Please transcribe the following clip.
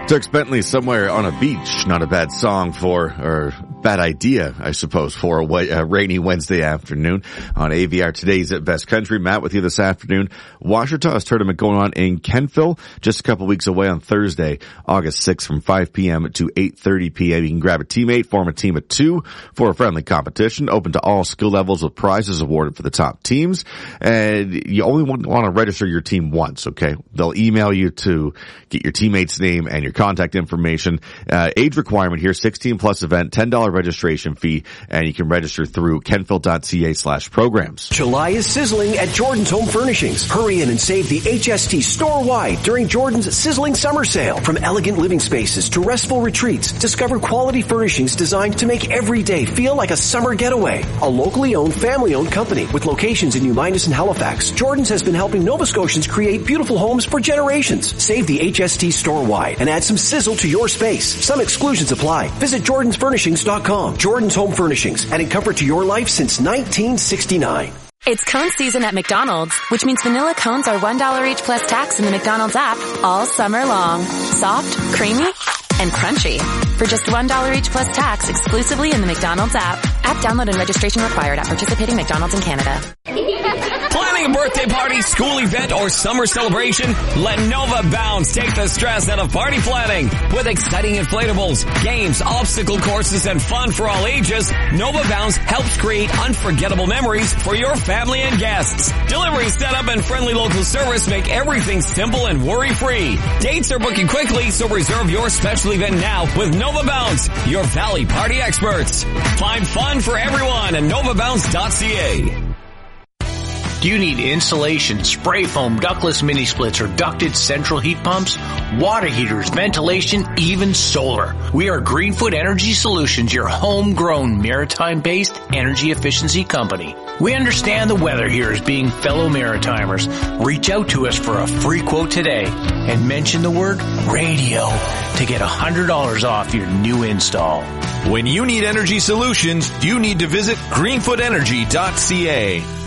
Dierks Bentley, Somewhere on a Beach. Not a bad song or bad idea, I suppose, for a rainy Wednesday afternoon on AVR. Today's at Best Country. Matt with you this afternoon. Washer Toss tournament going on in Kentville, just a couple weeks away on Thursday, August 6th from 5 p.m. to 8:30 p.m. You can grab a teammate, form a team of 2 for a friendly competition, open to all skill levels with prizes awarded for the top teams. And you only want to register your team once, okay? They'll email you to get your teammate's name and your contact information. Age requirement here, 16 plus event, $10 registration fee, and you can register through kentville.ca/programs. July is sizzling at Jordan's Home Furnishings. Hurry in and save the HST store-wide during Jordan's sizzling summer sale. From elegant living spaces to restful retreats, discover quality furnishings designed to make every day feel like a summer getaway. A locally owned, family-owned company with locations in New Minas and Halifax, Jordan's has been helping Nova Scotians create beautiful homes for generations. Save the HST store-wide and add some sizzle to your space. Some exclusions apply. Visit jordansfurnishings.com. Jordan's Home Furnishings, adding comfort to your life since 1969. It's cone season at McDonald's, which means vanilla cones are $1 each plus tax in the McDonald's app all summer long. Soft, creamy, and crunchy. For just $1 each plus tax exclusively in the McDonald's app. App download and registration required at participating McDonald's in Canada. Planning a birthday party, school event, or summer celebration? Let Nova Bounce take the stress out of party planning. With exciting inflatables, games, obstacle courses, and fun for all ages, Nova Bounce helps create unforgettable memories for your family and guests. Delivery setup and friendly local service make everything simple and worry-free. Dates are booking quickly, so reserve your special event now with Nova Bounce, your Valley Party experts. Find fun for everyone at novabounce.ca. Do you need insulation, spray foam, ductless mini splits, or ducted central heat pumps, water heaters, ventilation, even solar? We are Greenfoot Energy Solutions, your homegrown maritime-based energy efficiency company. We understand the weather here as being fellow Maritimers. Reach out to us for a free quote today and mention the word radio to get $100 off your new install. When you need energy solutions, you need to visit greenfootenergy.ca.